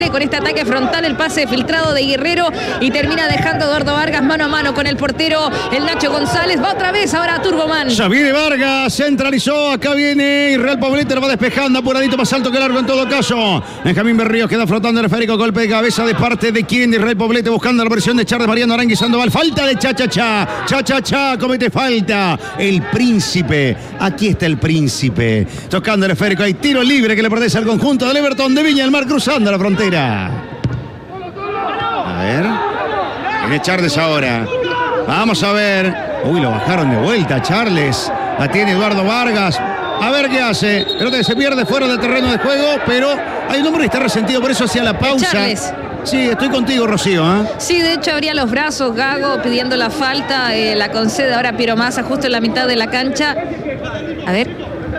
con este ataque frontal, el pase filtrado de Guerrero y termina dejando a Eduardo Vargas mano a mano con el portero, el Nacho González. Va otra vez ahora a Turboman. Ya viene Vargas, centralizó, acá viene Real Poblete, lo va despejando, apuradito, más alto que largo en todo caso. Benjamín Berríos queda flotando el esférico, golpe de cabeza de parte de quien, de Real Poblete, buscando la presión de Charles Mariano Arangui Sandoval. Falta de Cha-Cha-Cha, comete falta. El Príncipe, aquí está el Príncipe, tocando el esférico, hay tiro libre que le pertenece al conjunto del Everton de Viña del Mar, cruzando la frontera. A ver. Viene Charles ahora. Vamos a ver. Uy, lo bajaron de vuelta, Charles. La tiene Eduardo Vargas. A ver qué hace. Pelota que se pierde fuera del terreno de juego, pero hay un hombre que está resentido, por eso hacía la pausa. Charles. Sí, estoy contigo, Rocío. Sí, de hecho abría los brazos Gago pidiendo la falta. La concede ahora Piero Massa justo en la mitad de la cancha. A ver.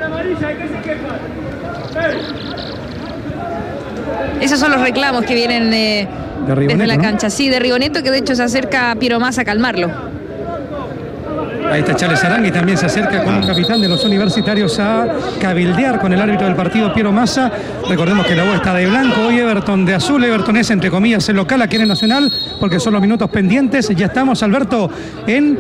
Esos son los reclamos que vienen desde la cancha. Sí, de Rigoneto, que de hecho se acerca a Piero Massa a calmarlo. Ahí está Charles Arangui, también se acerca como capitán de los universitarios a cabildear con el árbitro del partido, Piero Massa. Recordemos que la U está de blanco, hoy Everton de azul. Everton es, entre comillas, el local, aquí en el Nacional, porque son los minutos pendientes. Ya estamos, Alberto, en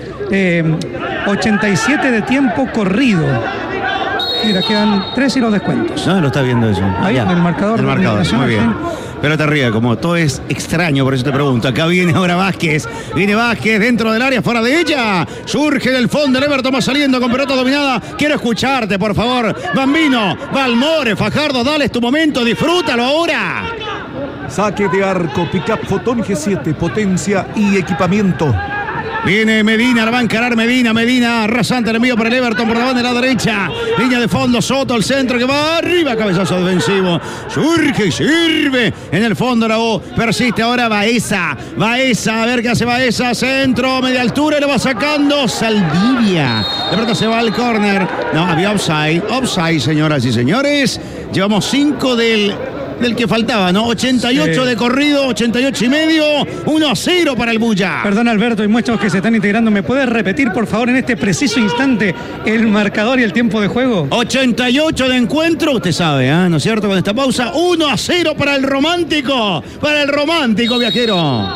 87 de tiempo corrido. Mira, quedan 3 y los descuentos. No, lo está viendo eso. Ahí en el marcador. El marcador, muy bien. Pelota arriba, como todo es extraño, por eso te pregunto. Acá viene ahora Vázquez. Viene Vázquez dentro del área, fuera de ella. Surge del fondo el Everton, va saliendo con pelota dominada. Quiero escucharte, por favor. Bambino, Balmore, Fajardo, dale, es tu momento, disfrútalo ahora. Saque de arco, Pickup Fotón G7, potencia y equipamiento. Viene Medina, la va a encarar Medina, rasante el envío para el Everton por la banda de la derecha. Línea de fondo, Soto, el centro que va arriba, cabezazo defensivo. Surge y sirve en el fondo la U. Persiste ahora Baeza, a ver qué hace Baeza, centro, media altura y lo va sacando Saldivia. De pronto se va al córner. No, había offside, señoras y señores. Llevamos 5 del que faltaba, ¿no? 88 sí. De corrido, 88 y medio, 1-0 para el Bulla. Perdón, Alberto, y muchos que se están integrando, ¿me puedes repetir, por favor, en este preciso instante el marcador y el tiempo de juego? 88 de encuentro, usted sabe, ¿no es cierto? Con esta pausa, 1-0 para el romántico viajero.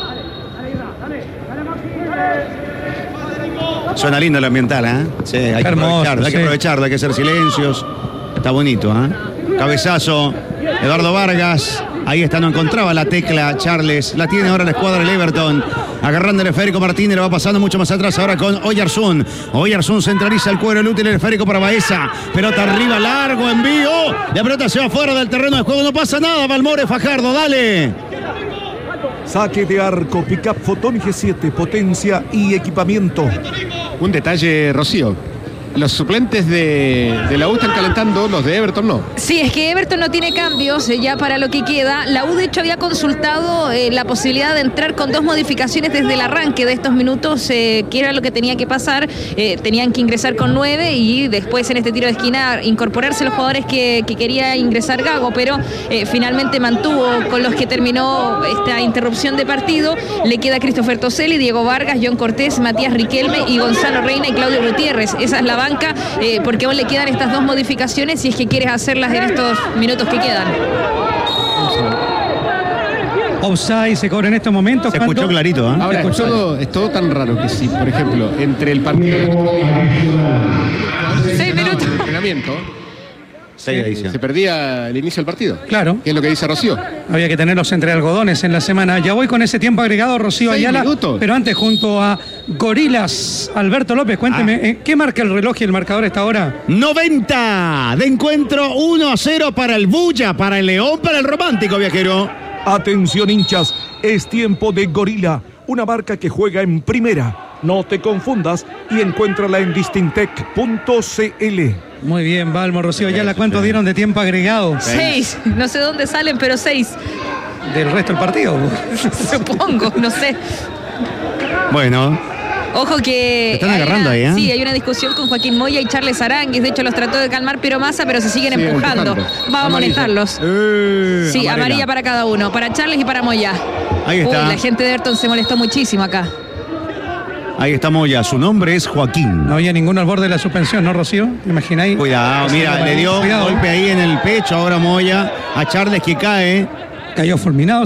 Suena lindo el ambiental, Sí, hay que aprovecharlo, hay que hacer silencios. Está bonito, Cabezazo, Eduardo Vargas. Ahí está, no encontraba la tecla Charles. La tiene ahora la escuadra del Everton. Agarrando el esférico Martínez, lo va pasando mucho más atrás ahora con Oyarzún. Oyarzún centraliza el cuero, el útil, el esférico para Baeza. Pelota arriba, largo, envío. La pelota se va fuera del terreno de juego. No pasa nada, Balmore, Fajardo, dale. Saque de arco, Pickup Fotón G7, potencia y equipamiento. Un detalle, Rocío. Los suplentes de la U están calentando, los de Everton no. Sí, es que Everton no tiene cambios ya para lo que queda. La U, de hecho, había consultado la posibilidad de entrar con 2 modificaciones desde el arranque de estos minutos, que era lo que tenía que pasar. Tenían que ingresar con 9 y después en este tiro de esquina incorporarse los jugadores que quería ingresar Gago, pero finalmente mantuvo con los que terminó esta interrupción de partido. Le queda Christopher Toselli, Diego Vargas, John Cortés, Matías Riquelme y Gonzalo Reina y Claudio Gutiérrez. Esa es la banca, porque aún le quedan estas 2 modificaciones si es que quieres hacerlas en estos minutos que quedan. Offside se cobra en estos momentos. Se escuchó clarito, Ahora, es todo tan raro que si, por ejemplo, entre el partido 6 minutos de entrenamiento se perdía el inicio del partido. Claro. ¿Qué es lo que dice Rocío? Había que tenerlos entre algodones en la semana. Ya voy con ese tiempo agregado, Rocío Ayala. Pero antes, junto a Gorilas, Alberto López, cuénteme, ¿qué marca el reloj y el marcador a esta hora? 90 de encuentro, 1-0 para el Bulla, para el León, para el romántico viajero. Atención, hinchas, es tiempo de Gorila, una marca que juega en primera. No te confundas y encuéntrala en distintec.cl. Muy bien, Balmo, Rocío Ayala, ¿cuánto dieron de tiempo agregado? 6, no sé dónde salen, pero 6. ¿Del resto del partido? Supongo, no sé. Bueno. Ojo que... Están agarrando ahí, Sí, hay una discusión con Joaquín Moya y Charles Aranguis. De hecho, los trató de calmar Piero Massa, pero se siguen empujando. Va a molestarlos. Sí, amarilla para cada uno. Para Charles y para Moya. Ahí está. La gente de Everton se molestó muchísimo acá. Ahí está Moya, su nombre es Joaquín. No había ninguno al borde de la suspensión, ¿no, Rocío? ¿Te imagináis? Cuidado, mira, le dio un golpe ahí en el pecho ahora Moya a Charles que cae. cayó fulminado.